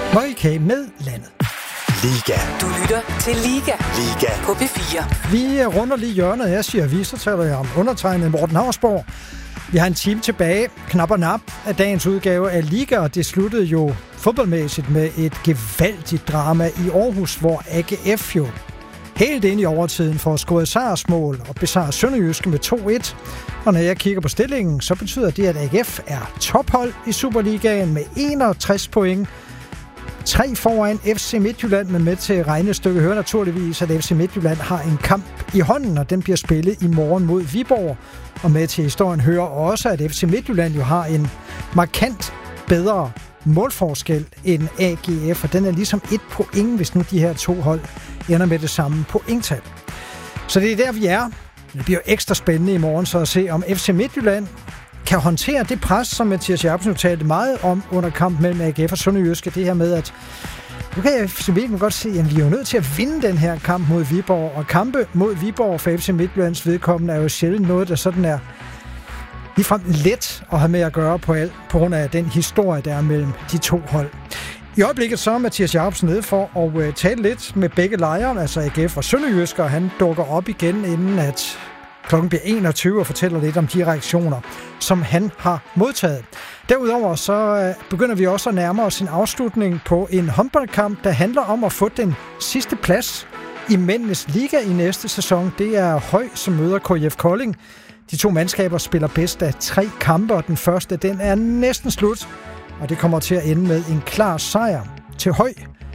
Møgkage med landet. Liga. Du lytter til Liga. Liga. På P4. Vi runder lige hjørnet. Jeg siger vi, så taler jeg om undertegnet Morten Hausborg. Vi har en time tilbage, knap og nap, af dagens udgave af Liga, og det sluttede jo fodboldmæssigt med et gevaldigt drama i Aarhus, hvor AGF jo helt ind i overtiden får scoret sejrsmål og besejrer Sønderjyske med 2-1. Og når jeg kigger på stillingen, så betyder det, at AGF er tophold i Superligaen med 61 point. 3 foran FC Midtjylland, men med til regnestykket hører naturligvis, at FC Midtjylland har en kamp i hånden, og den bliver spillet i morgen mod Viborg. Og med til historien hører også, at FC Midtjylland jo har en markant bedre målforskel end AGF, og den er ligesom 1 point, hvis nu de her to hold ender med det samme pointtal. Så det er der, vi er. Det bliver ekstra spændende i morgen så at se, om FC Midtjylland kan håndtere det pres, som Mathias Jacobsen talte meget om under kampen mellem AGF og Sønderjyske. Det her med, at nu kan FC Midtjylland godt se, at vi er jo nødt til at vinde den her kamp mod Viborg. Og kampe mod Viborg for FC Midtjyllands vedkommende er jo sjældent noget, der sådan er ligefrem let at have med at gøre på grund af den historie, der er mellem de to hold. I øjeblikket så er Mathias Jacobsen nede for at tale lidt med begge lejre, altså AGF og Sønderjyske, og han dukker op igen, inden at klokken bliver 21 og fortæller lidt om de reaktioner, som han har modtaget. Derudover så begynder vi også at nærme os en afslutning på en håndboldkamp, der handler om at få den sidste plads i mændenes liga i næste sæson. Det er Høj, som møder KIF Kolding. De to mandskaber spiller bedst af 3 kampe, og den første, den er næsten slut. Og det kommer til at ende med en klar sejr til Høj.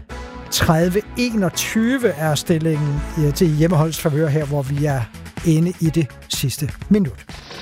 30-21 er stillingen til hjemmeholds favør her, hvor vi er inde i det sidste minut.